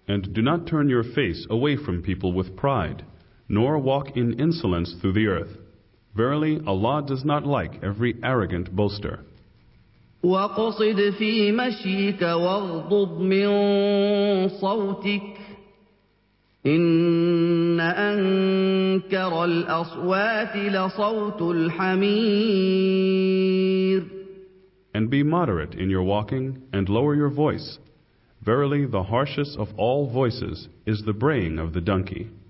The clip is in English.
And do not turn your face away from people with pride, nor walk in insolence through the earth. Verily, Allah does not like every arrogant boaster. وَاقْصِدْ فِي مَشْيِكَ وَاغْضُضْ مِنْ صَوْتِكَ إِنَّ أَنكَرَ الْأَصْوَاتِ لَصَوْتُ الْحَمِيرِ. And be moderate in your walking, and lower your voice. Verily, the harshest of all voices is the braying of the donkey.